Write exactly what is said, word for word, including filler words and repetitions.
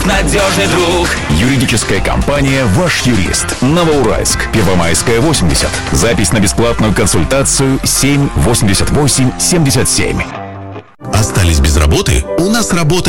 надежный друг. Юридическая компания «Ваш юрист». Новоуральск. Первомайская, восемьдесят. Запись на бесплатную консультацию семь восемьдесят восемь семьдесят семь. Остались без работы? У нас работа